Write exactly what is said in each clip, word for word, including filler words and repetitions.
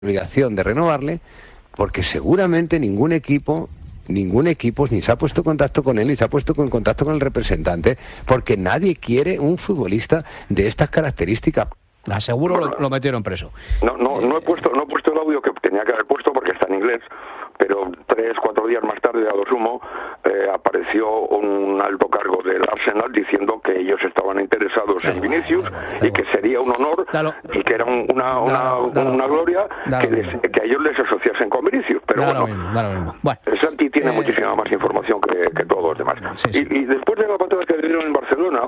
obligación de renovarle, porque seguramente ningún equipo ningún equipo ni se ha puesto en contacto con él ni se ha puesto en contacto con el representante, porque nadie quiere un futbolista de estas características. Aseguro lo, lo metieron preso. No, no, no he puesto, no he puesto el audio que tenía que haber puesto porque está en inglés, pero tres, cuatro días más tarde, a lo sumo, eh, apareció un alto cargo del Arsenal diciendo que ellos estaban interesados claro, en Vinicius claro, claro. y que sería un honor dalo. y que era un, una, una, dalo, dalo. una gloria que, les, que a ellos les asociasen con Vinicius. Pero dalo bueno, mismo, dalo mismo. bueno, Santi tiene eh, muchísima más información que, que todos los demás. Sí, sí. Y, y después de la patada que le dieron en Barcelona,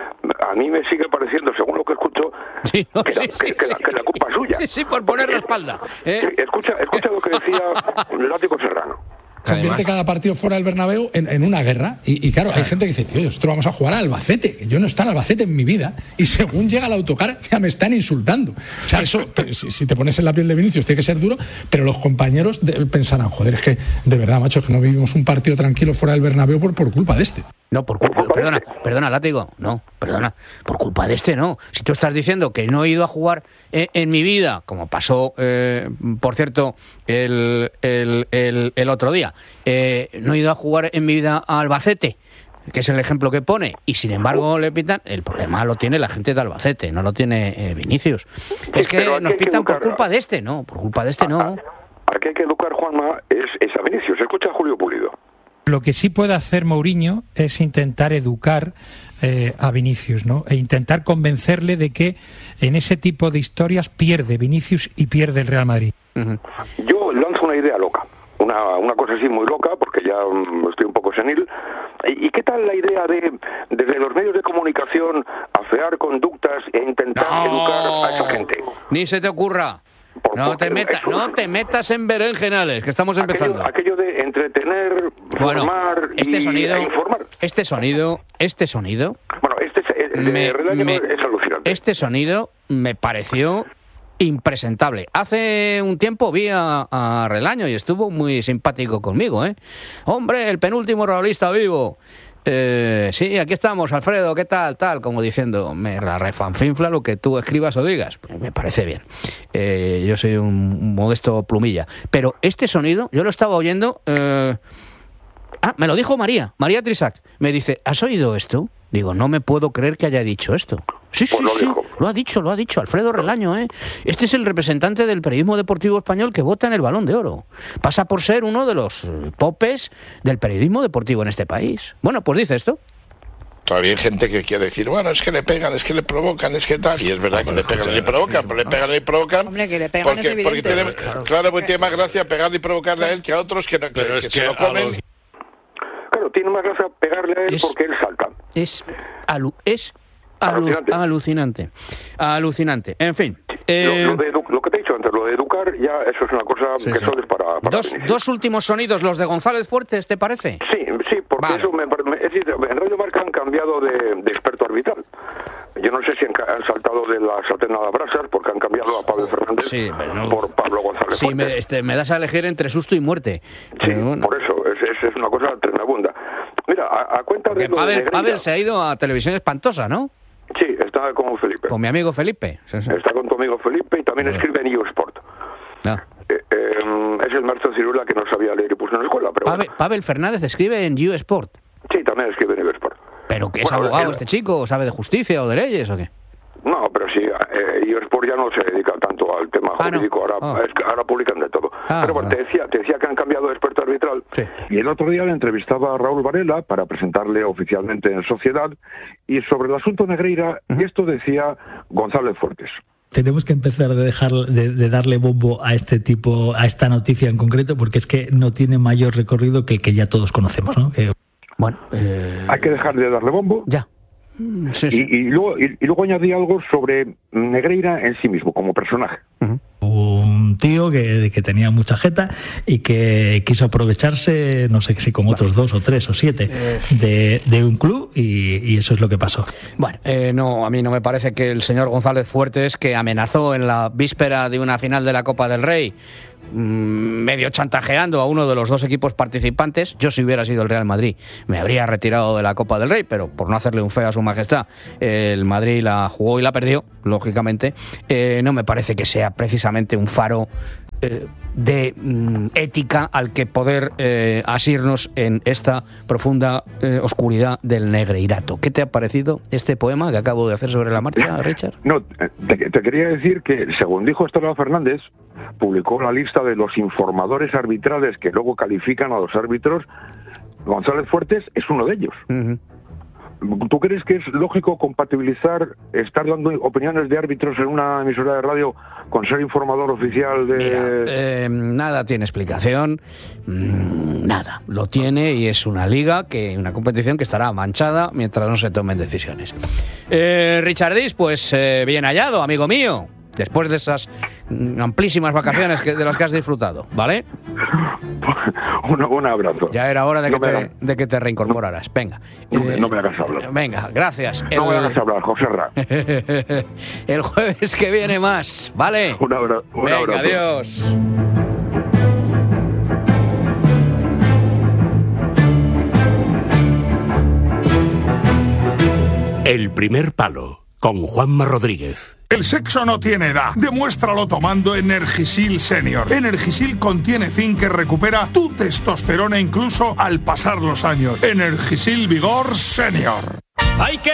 a mí me sigue pareciendo, según lo que escucho, sí, no, que, sí, la, sí, que, que, sí. La, que la culpa es suya. Sí, sí, por poner la espalda. ¿eh? Escucha, escucha lo que decía Látigo Serrano. Convierte cada partido fuera del Bernabéu en, en una guerra. Y, y claro, claro, hay gente que dice, tío, nosotros vamos a jugar a Albacete. Yo no está en Albacete en mi vida. Y según llega el autocar, ya me están insultando. O sea, eso, si, si te pones en la piel de Vinicius, tiene que ser duro. Pero los compañeros de, pensarán, joder, es que de verdad, macho, que no vivimos un partido tranquilo fuera del Bernabéu por, por culpa de este. No, por culpa, perdona, perdona, Látigo, no, perdona, por culpa de este no. Si tú estás diciendo que no he ido a jugar en, en mi vida, como pasó, eh, por cierto, el, el, el, el otro día, eh, no he ido a jugar en mi vida a Albacete, que es el ejemplo que pone, y sin embargo le pitan, el problema lo tiene la gente de Albacete, no lo tiene eh, Vinicius. Es que nos pitan por culpa de este, no, por culpa de este no. A que hay que educar, Juanma, es, es a Vinicius. Escucha a Julio Pulido. Lo que sí puede hacer Mourinho es intentar educar eh, a Vinicius, ¿no? E intentar convencerle de que en ese tipo de historias pierde Vinicius y pierde el Real Madrid. Uh-huh. Yo lanzo una idea loca, una, una cosa así muy loca, porque ya um, estoy un poco senil. ¿Y, ¿Y qué tal la idea de, desde los medios de comunicación, afear conductas e intentar no, educar a esa gente? Ni se te ocurra. Por, no, te metas, no te metas en berenjenales, que estamos empezando. Aquello, aquello de entretener, bueno, formar este y sonido, e informar. Este sonido, este sonido... Bueno, este es, el me, de Relaño me, es alucinante. Este sonido me pareció impresentable. Hace un tiempo vi a, a Relaño y estuvo muy simpático conmigo, ¿eh? Hombre, el penúltimo realista vivo. Eh, sí, aquí estamos, Alfredo, ¿qué tal? Tal, como diciendo, me la refanfinfla lo que tú escribas o digas. Pues me parece bien. Eh, yo soy un modesto plumilla. Pero este sonido, yo lo estaba oyendo... Eh... Ah, me lo dijo María, María Trisac. Me dice, ¿has oído esto? Digo, no me puedo creer que haya dicho esto. Sí, sí, pues sí, lo ha dicho, lo ha dicho Alfredo Relaño, ¿eh? Este es el representante del periodismo deportivo español que vota en el Balón de Oro. Pasa por ser uno de los popes del periodismo deportivo en este país. Bueno, pues dice esto. Todavía hay gente que quiere decir, bueno, es que le pegan, es que le provocan, es que tal, y es verdad que le pegan y le provocan, pero le pegan y le provocan. Hombre, que le pegan porque, es evidente. Porque tiene, claro, claro, porque tiene más gracia pegarle y provocarle a él que a otros que, que, que, que se lo comen. Claro, tiene más gracia pegarle a él es, porque él salta. Es, alu, es alu, alucinante. alucinante. Alucinante. En fin. Eh... Lo, lo, de, lo que te he dicho antes, lo de educar, ya eso es una cosa sí, que sí. Eso es para... para dos, dos últimos sonidos, los de González Fuertes, ¿te parece? Sí, sí, porque vale. eso me, me, es decir, en Radio Marca han cambiado de, de experto arbitral. Yo no sé si han, han saltado de la sartén a las brasas porque han cambiado a Pablo Fernández sí, no, por Pablo González sí, Fuertes. Me, este, me das a elegir entre susto y muerte. Sí, bueno. Por eso, es, es, es una cosa tremenda. Mira, a, a cuenta porque de... Pavel, de Pavel se ha ido a Televisión Espantosa, ¿no? Sí, está con Felipe. Con mi amigo Felipe. Sí, sí. Está con tu amigo Felipe y también no. escribe en Eurosport. No. Eh, eh, es el maestro Cirula que no sabía leer y puso en la escuela. Pero Pavel, bueno. Pavel Fernández escribe en Eurosport. Sí, también escribe en Eurosport. ¿Pero que es bueno, abogado el... este chico? ¿O sabe de justicia o de leyes o qué? No, pero sí, eh, Eurosport ya no se dedica tanto al tema ah, jurídico, no. ahora, oh. es que ahora publican de todo. Ah, pero bueno, ah. te, decía, te decía que han cambiado de experto arbitral. Sí. Y el otro día le entrevistaba a Raúl Varela para presentarle oficialmente en Sociedad, y sobre el asunto Negreira, uh-huh. y esto decía González Fuertes. Tenemos que empezar de dejar de, de darle bombo a este tipo, a esta noticia en concreto, porque es que no tiene mayor recorrido que el que ya todos conocemos, ¿no? Que... Bueno, eh... hay que dejar de darle bombo. Ya. Sí, sí. Y, y, luego, y, y luego añadí algo sobre Negreira en sí mismo, como personaje. Uh-huh. Un tío que, que tenía mucha jeta y que quiso aprovecharse, no sé si con otros bueno. dos o tres o siete, eh... de, de un club, y, y eso es lo que pasó. Bueno, eh, no, a mí no me parece que el señor González Fuertes, que amenazó en la víspera de una final de la Copa del Rey medio chantajeando a uno de los dos equipos participantes. Yo, si hubiera sido el Real Madrid, me habría retirado de la Copa del Rey, pero por no hacerle un feo a su majestad, el Madrid la jugó y la perdió, lógicamente. Eh, no me parece que sea precisamente un faro eh, de mm, ética al que poder eh, asirnos en esta profunda eh, oscuridad del Negreirato. ¿Qué te ha parecido este poema que acabo de hacer sobre la marcha, Richard? No, te, te quería decir que, según dijo Estrella Fernández, publicó la lista de los informadores arbitrales que luego califican a los árbitros. González Fuertes es uno de ellos. Uh-huh. ¿Tú crees que es lógico compatibilizar estar dando opiniones de árbitros en una emisora de radio con ser informador oficial de...? Mira, eh, nada tiene explicación, mm, nada. Lo tiene y es una liga, que una competición que estará manchada mientras no se tomen decisiones. Eh, Richardis, pues eh, bien hallado, amigo mío. Después de esas amplísimas vacaciones que, de las que has disfrutado, ¿vale? Un, un abrazo. Ya era hora de, no que, te, hagas, de que te reincorporaras. Venga. No, eh, no me hagas hablar. Venga, gracias. No el, me hagas hablar, José Ra. El jueves que viene más, ¿vale? Un, abra, un Venga, abrazo. adiós. El primer palo, con Juanma Rodríguez. El sexo no tiene edad. Demuéstralo tomando Energisil Senior. Energisil contiene zinc que recupera tu testosterona incluso al pasar los años. Energisil Vigor Senior. Hay que